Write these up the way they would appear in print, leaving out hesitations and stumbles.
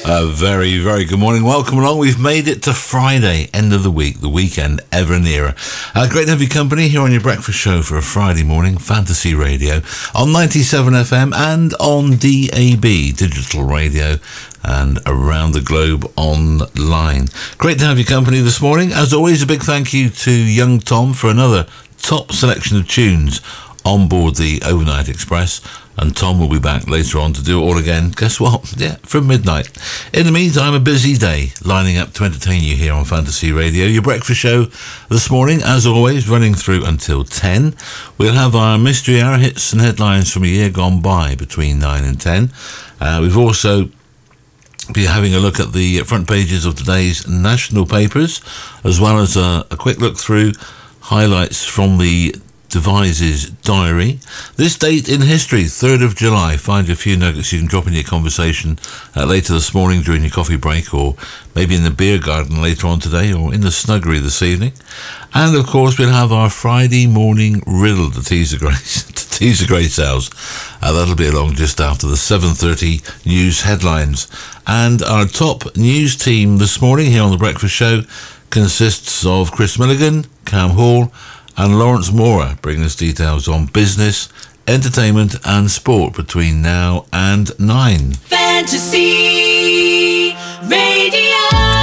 Very, very good morning. Welcome along. We've made it to Friday, end of the week, the weekend ever nearer. Great to have your company here on your breakfast show for a Friday morning, Fantasy Radio, on 97 FM and on DAB, digital radio, and around the globe online. Great to have your company this morning. As always, a big thank you to Young Tom for another top selection of tunes on board the Overnight Express. And Tom will be back later on to do it all again. Guess what? Yeah, from midnight. In the meantime, a busy day lining up to entertain you here on Fantasy Radio. Your breakfast show this morning, as always, running through until 10. We'll have our Mystery Hour hits and headlines from a year gone by between 9 and 10. We've also be having a look at the front pages of today's national papers, as well as a quick look through highlights from the Devises diary. This date in history, 3rd of July. Find a few nuggets you can drop in your conversation later this morning during your coffee break, or maybe in the beer garden later on today, or in the snuggery this evening. And of course, we'll have our Friday morning riddle to Teaser Grace House. That'll be along just after the 7:30 news headlines. And our top news team this morning here on the Breakfast Show consists of Chris Milligan, Cam Hall, and Lawrence Mora, bringing us details on business, entertainment and sport between now and 9. Fantasy Radio.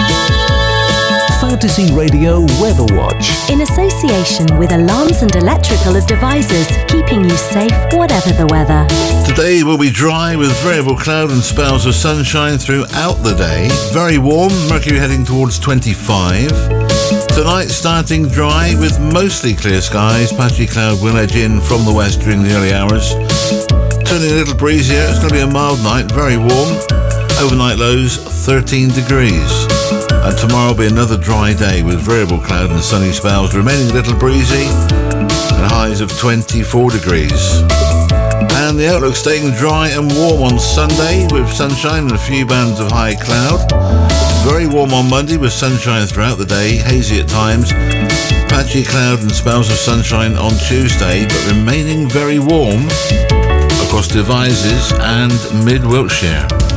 Fantasy Radio Weather Watch. In association with Alarms and Electrical Devices, keeping you safe whatever the weather. Today will be dry with variable cloud and spells of sunshine throughout the day. Very warm, mercury heading towards 25. Tonight starting dry with mostly clear skies. Patchy cloud will edge in from the west during the early hours. Turning a little breezier. It's going to be a mild night, very warm. Overnight lows 13 degrees. And tomorrow will be another dry day with variable cloud and sunny spells, remaining a little breezy, and highs of 24 degrees. And the outlook staying dry and warm on Sunday with sunshine and a few bands of high cloud. Very warm on Monday with sunshine throughout the day, hazy at times. Patchy cloud and spells of sunshine on Tuesday, but remaining very warm across Devizes and mid-Wiltshire.